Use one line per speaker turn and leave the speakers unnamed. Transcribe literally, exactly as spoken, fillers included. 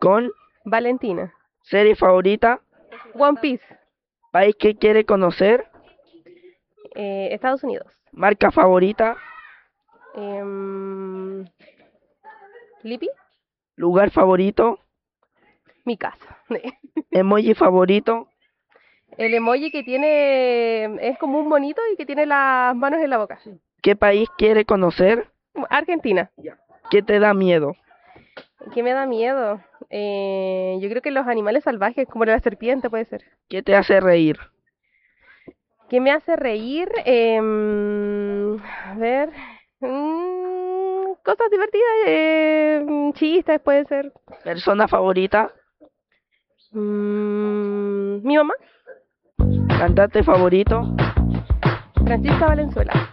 Con
Valentina.
serie favorita,
One Piece.
país que quiere conocer,
Eh, Estados Unidos.
marca favorita,
Em, Lipi.
lugar favorito,
Mi casa.
emoji favorito,
El emoji que tiene, es como un monito y que tiene las manos en la boca.
qué país quiere conocer,
Argentina.
qué te da miedo,
¿Qué me da miedo? Eh, yo creo que los animales salvajes, como la serpiente puede ser.
qué te hace reír,
¿Qué me hace reír? Em, a ver, mm, cosas divertidas, eh, chistes puede ser.
persona favorita,
Mm, mi mamá,
cantante favorito.
Francisca Valenzuela.